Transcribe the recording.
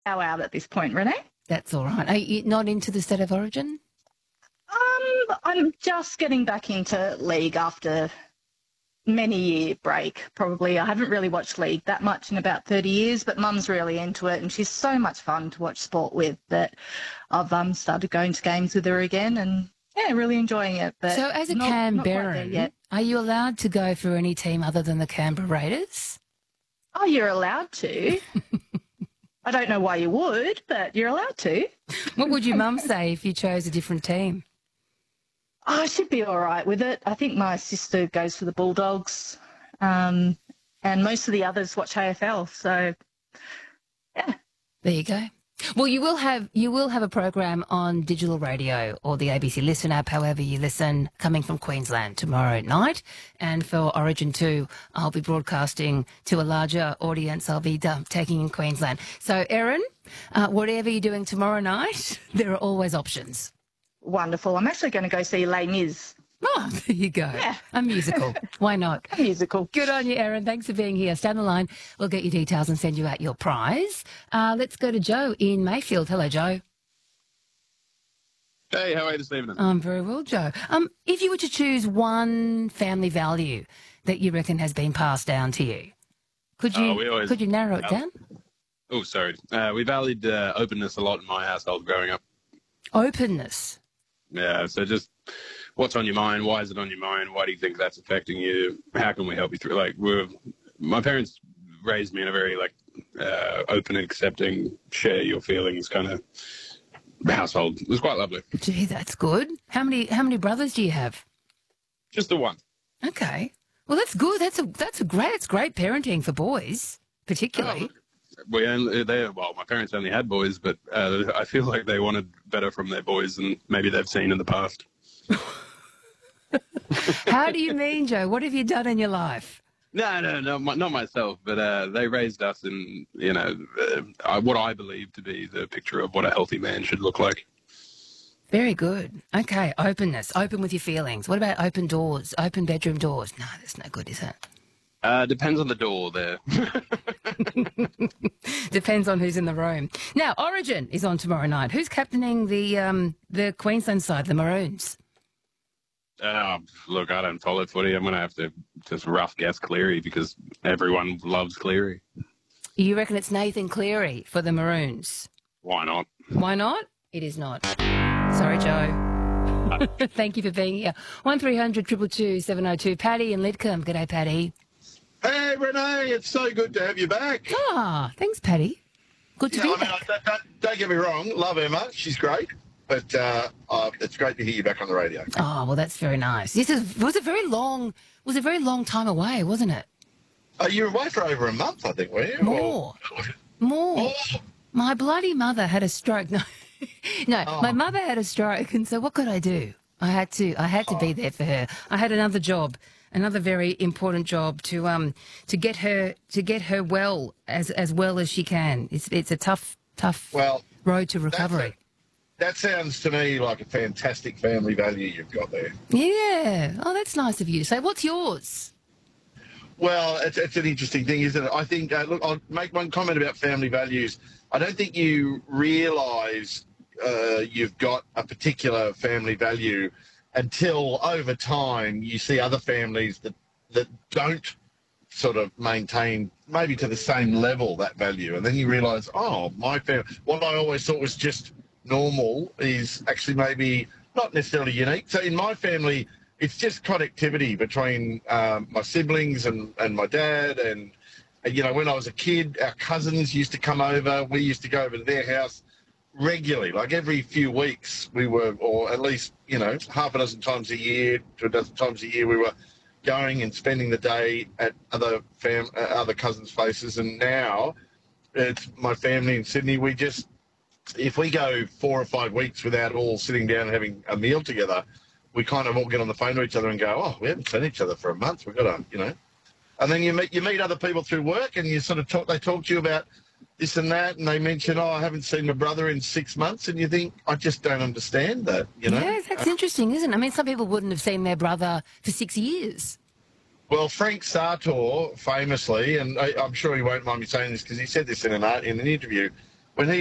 bow out at this point, Renee. That's all right. Are you not into the State of Origin? I'm just getting back into League after many year break, probably. I haven't really watched League that much in about 30 years, but Mum's really into it and she's so much fun to watch sport with that I've started going to games with her again and, yeah, really enjoying it. But so as a not quite there Canberran, yet. are you allowed to go for any team other than the Canberra Raiders? Oh, you're allowed to. I don't know why you would, but you're allowed to. What would your mum say if you chose a different team? Oh, I should be all right with it. I think my sister goes for the Bulldogs, and most of the others watch AFL. So, yeah. There you go. Well, you will have a program on digital radio or the ABC Listen app, however you listen, coming from Queensland tomorrow night. And for Origin 2, I'll be broadcasting to a larger audience. I'll be taking in Queensland. So, Erin, whatever you're doing tomorrow night, there are always options. Wonderful. I'm actually going to go see Les Mis. Oh, there you go. Yeah. A musical. Why not? A musical. Good on you, Erin. Thanks for being here. Stay on the line. We'll get your details and send you out your prize. Let's go to Joe in Mayfield. Hello, Joe. Hey, how are you this evening? I'm very well, Joe. If you were to choose one family value that you reckon has been passed down to you, could you narrow it down? Oh, sorry. We valued openness a lot in my household growing up. Openness. Yeah, so just what's on your mind? Why is it on your mind? Why do you think that's affecting you? How can we help you through? Like, my parents raised me in a very open and accepting, share your feelings kind of household. It was quite lovely. Gee, that's good. How many brothers do you have? Just the one. Okay. Well, that's good. That's great parenting for boys, particularly. My parents only had boys, but I feel like they wanted better from their boys than maybe they've seen in the past. How do you mean, Joe? What have you done in your life? No, not myself, but they raised us in, what I believe to be the picture of what a healthy man should look like. Very good. Okay, openness. Open with your feelings. What about open doors? Open bedroom doors? No, that's no good, is it? Depends on the door there. Depends on who's in the room. Now, Origin is on tomorrow night. Who's captaining the Queensland side, the Maroons? Look, I don't follow footy. I'm going to have to just rough guess Cleary because everyone loves Cleary. You reckon it's Nathan Cleary for the Maroons? Why not? Why not? It is not. Sorry, Joe. Thank you for being here. 1300 222 702. Paddy and Lidcombe. G'day, Paddy. Hey, Renee, it's so good to have you back. Ah, thanks, Paddy. Good to be back. Don't get me wrong, love Emma, she's great, but it's great to hear you back on the radio. Oh, well, that's very nice. Was a very long time away, wasn't it? You were away for over a month, I think, were you? More. Oh. My bloody mother had a stroke. No, My mother had a stroke, and so what could I do? I had to be there for her. I had another job. Another very important job to get her well as she can. It's a tough road to recovery. That sounds to me like a fantastic family value you've got there. Yeah. Oh, that's nice of you to say. What's yours? Well, it's an interesting thing, isn't it? I think, look, I'll make one comment about family values. I don't think you realise you've got a particular family value until over time you see other families that don't sort of maintain maybe to the same level that value. And then you realise, oh, my family, what I always thought was just normal is actually maybe not necessarily unique. So in my family, it's just connectivity between my siblings and my dad. And, when I was a kid, our cousins used to come over. We used to go over to their house regularly, like every few weeks we were, or at least, half a dozen times a year to a dozen times a year, we were going and spending the day at other cousins' places. And now it's my family in Sydney. We just, if we go 4 or 5 weeks without all sitting down and having a meal together, we kind of all get on the phone to each other and go, oh, we haven't seen each other for a month. We've got to, And then you meet other people through work and you sort of they talk to you about this and that, and they mention, oh, I haven't seen my brother in 6 months, and you think, I just don't understand that, Yeah, that's interesting, isn't it? I mean, some people wouldn't have seen their brother for 6 years. Well, Frank Sartor, famously, and I'm sure he won't mind me saying this because he said this in an interview, when he